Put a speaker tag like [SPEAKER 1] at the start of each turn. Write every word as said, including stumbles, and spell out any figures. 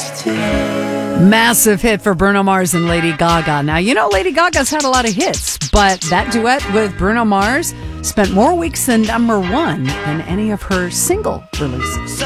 [SPEAKER 1] Massive hit for Bruno Mars and Lady Gaga. Now, you know Lady Gaga's had a lot of hits, but that duet with Bruno Mars spent more weeks than number one than any of her single releases.